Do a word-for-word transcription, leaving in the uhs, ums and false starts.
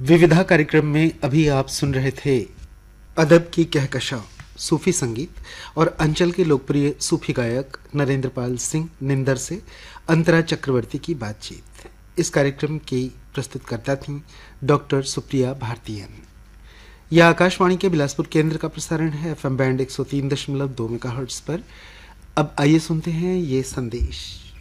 विविधा कार्यक्रम में अभी आप सुन रहे थे अदब की कहकशा सूफी संगीत और अंचल के लोकप्रिय सूफी गायक नरेंद्र पाल सिंह निंदर से अंतरा चक्रवर्ती की बातचीत। इस कार्यक्रम की प्रस्तुतकर्ता थीं डॉक्टर सुप्रिया भारतीयन। यह आकाशवाणी के बिलासपुर केंद्र का प्रसारण है एफएम बैंड एक सौ तीन दशमलव दो मेगाहर्ट्ज पर। अब आइए सुनते हैं ये संदेश।